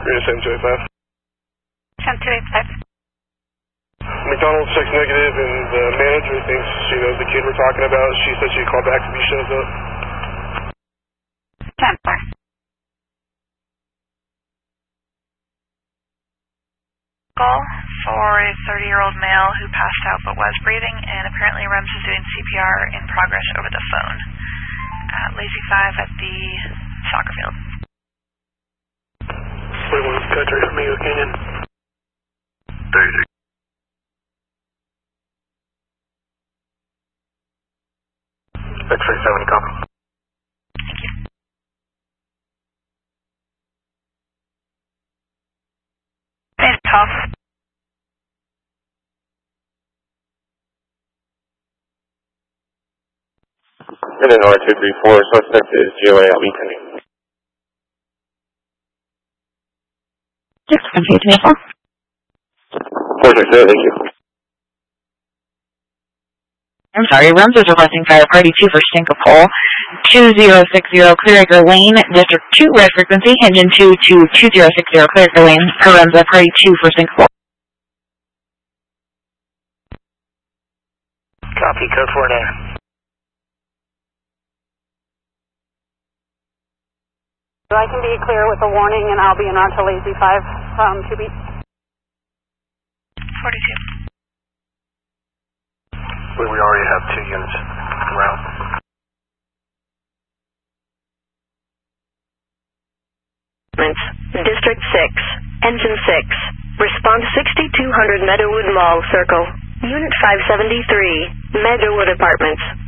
You're going to 7285. 7285. McDonald's checks negative, and the manager thinks she knows the kid we're talking about. She said she'd call back if he shows up. 10-4. Call for a 30-year-old male who passed out but was breathing, and apparently REMS is doing CPR in progress over the phone. Lazy 5 at the soccer field. 41 Country, Amigo Canyon. 30. X-ray 70, copy. Thank you. Thanks, Tom. Minute R234, suspect is GOA, I'll be pending. Just confused me. Perfect, thank you. I'm sorry, REMS is requesting fire party 2 for Syncopole, 2060 Clearacre Lane, District 2, red frequency, engine 2 to 2060 Clearacre Lane, per REMS at party 2 for Syncopole. Copy, code 4 there. So I can be clear with a warning, and I'll be en route to Lazy 5 from 2 beats. 42. We already have 2 units en route. District 6, Engine 6, respond 6200 Meadowwood Mall, Circle, Unit 573, Meadowwood Apartments.